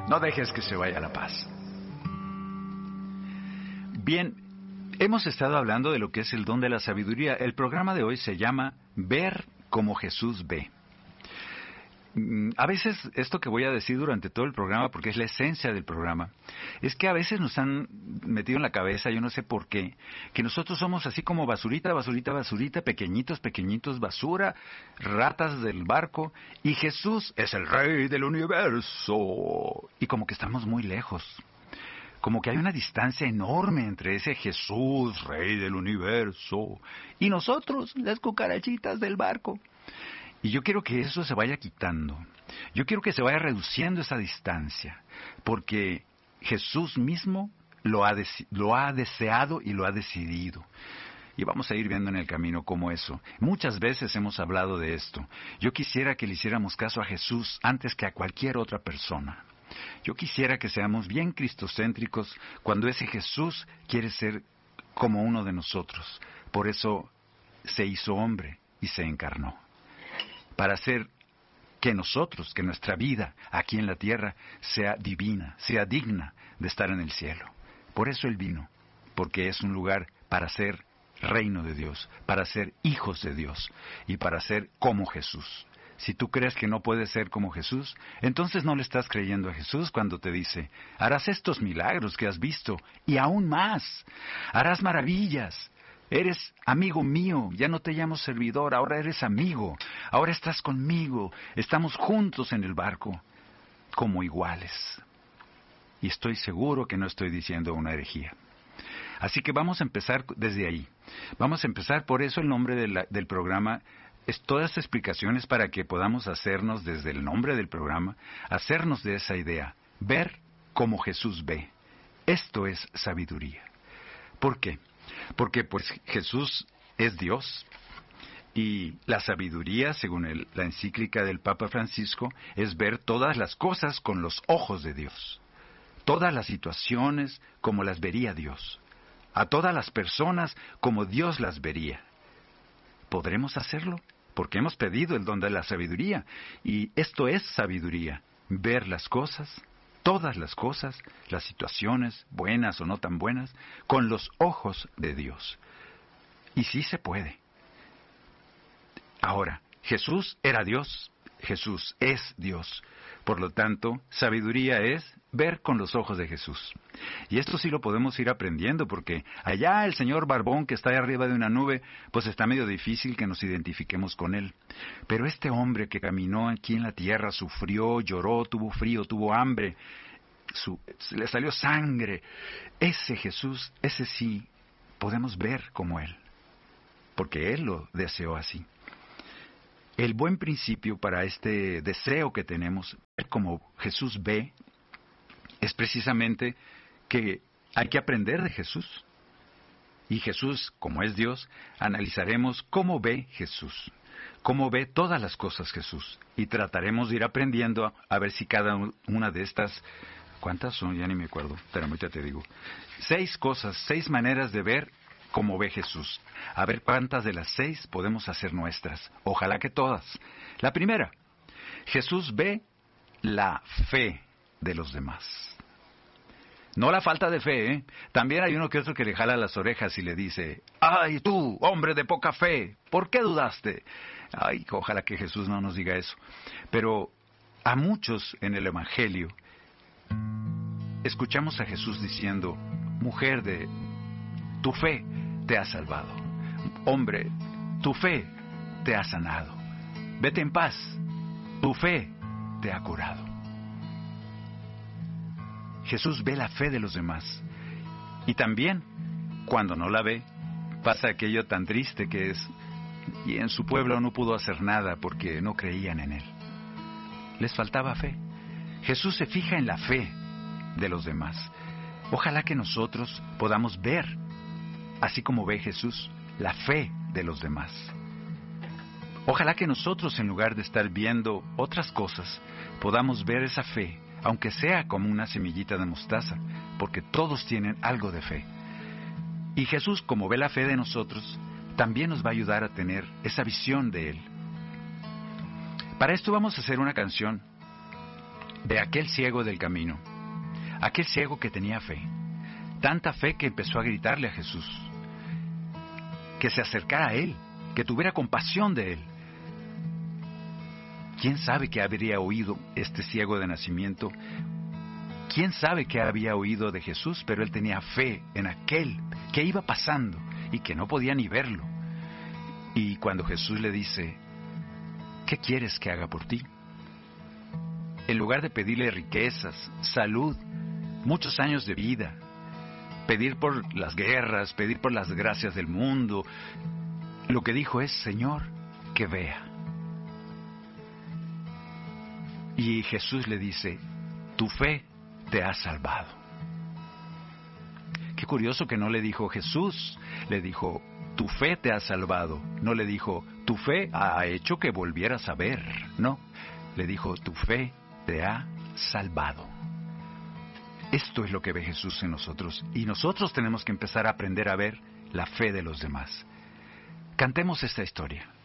No dejes que se vaya la paz. Bien, hemos estado hablando de lo que es el don de la sabiduría. El programa de hoy se llama Ver como Jesús ve. A veces, esto que voy a decir durante todo el programa, porque es la esencia del programa, es que a veces nos han metido en la cabeza, yo no sé por qué, que nosotros somos así como basurita, basurita, basurita, pequeñitos, pequeñitos, basura, ratas del barco, y Jesús es el Rey del universo. Y como que estamos muy lejos. Como que hay una distancia enorme entre ese Jesús, Rey del universo, y nosotros, las cucarachitas del barco. Y yo quiero que eso se vaya quitando. Yo quiero que se vaya reduciendo esa distancia. Porque Jesús mismo lo ha deseado y lo ha decidido. Y vamos a ir viendo en el camino cómo eso. Muchas veces hemos hablado de esto. Yo quisiera que le hiciéramos caso a Jesús antes que a cualquier otra persona. Yo quisiera que seamos bien cristocéntricos cuando ese Jesús quiere ser como uno de nosotros. Por eso se hizo hombre y se encarnó. Para hacer que nosotros, que nuestra vida aquí en la tierra sea divina, sea digna de estar en el cielo. Por eso Él vino, porque es un lugar para ser reino de Dios, para ser hijos de Dios y para ser como Jesús. Si tú crees que no puedes ser como Jesús, entonces no le estás creyendo a Jesús cuando te dice, harás estos milagros que has visto y aún más, harás maravillas. Eres amigo mío, ya no te llamo servidor, ahora eres amigo, ahora estás conmigo, estamos juntos en el barco, como iguales. Y estoy seguro que no estoy diciendo una herejía. Así que vamos a empezar desde ahí. Vamos a empezar, por eso el nombre del programa es todas explicaciones para que podamos hacernos desde el nombre del programa, hacernos de esa idea, ver como Jesús ve. Esto es sabiduría. ¿Por qué? Porque pues Jesús es Dios y la sabiduría, según la encíclica del Papa Francisco, es ver todas las cosas con los ojos de Dios, todas las situaciones como las vería Dios, a todas las personas como Dios las vería. ¿Podremos hacerlo? Porque hemos pedido el don de la sabiduría y esto es sabiduría, ver las cosas, todas las cosas, las situaciones, buenas o no tan buenas, con los ojos de Dios. Y sí se puede. Ahora, Jesús era Dios, Jesús es Dios. Por lo tanto, sabiduría es ver con los ojos de Jesús. Y esto sí lo podemos ir aprendiendo, porque allá el señor Barbón que está ahí arriba de una nube, pues está medio difícil que nos identifiquemos con él. Pero este hombre que caminó aquí en la tierra, sufrió, lloró, tuvo frío, tuvo hambre, le salió sangre, ese Jesús, ese sí, podemos ver como él, porque él lo deseó así. El buen principio para este deseo que tenemos, como Jesús ve, es precisamente que hay que aprender de Jesús. Y Jesús, como es Dios, analizaremos cómo ve Jesús, cómo ve todas las cosas Jesús. Y trataremos de ir aprendiendo a ver si cada una de estas, ¿cuántas son? Ya ni me acuerdo, pero ahorita te digo. 6 cosas, 6 maneras de ver como ve Jesús. A ver cuántas de las 6 podemos hacer nuestras. Ojalá que todas. La primera, Jesús ve la fe de los demás. No la falta de fe, ¿eh? También hay uno que otro que le jala las orejas y le dice, ¡ay tú, hombre de poca fe! ¿Por qué dudaste? Ay, ojalá que Jesús no nos diga eso. Pero a muchos en el Evangelio escuchamos a Jesús diciendo, mujer de tu fe te ha salvado. Hombre, tu fe te ha sanado. Vete en paz, tu fe te ha curado. Jesús ve la fe de los demás. Y también, cuando no la ve, pasa aquello tan triste que es, y en su pueblo no pudo hacer nada porque no creían en él. Les faltaba fe. Jesús se fija en la fe de los demás. Ojalá que nosotros podamos ver, así como ve Jesús, la fe de los demás. Ojalá que nosotros, en lugar de estar viendo otras cosas, podamos ver esa fe, aunque sea como una semillita de mostaza, porque todos tienen algo de fe. Y Jesús, como ve la fe de nosotros, también nos va a ayudar a tener esa visión de Él. Para esto vamos a hacer una canción de aquel ciego del camino, aquel ciego que tenía fe, tanta fe que empezó a gritarle a Jesús, que se acercara a él, que tuviera compasión de él. ¿Quién sabe qué habría oído este ciego de nacimiento? ¿Quién sabe qué había oído de Jesús? Pero él tenía fe en aquel que iba pasando y que no podía ni verlo. Y cuando Jesús le dice, ¿qué quieres que haga por ti? En lugar de pedirle riquezas, salud, muchos años de vida, pedir por las guerras, pedir por las gracias del mundo, lo que dijo es, Señor, que vea. Y Jesús le dice, tu fe te ha salvado. Qué curioso que no le dijo Jesús, le dijo, tu fe te ha salvado. No le dijo, tu fe ha hecho que volvieras a ver. No, le dijo, tu fe te ha salvado. Esto es lo que ve Jesús en nosotros y nosotros tenemos que empezar a aprender a ver la fe de los demás. Cantemos esta historia.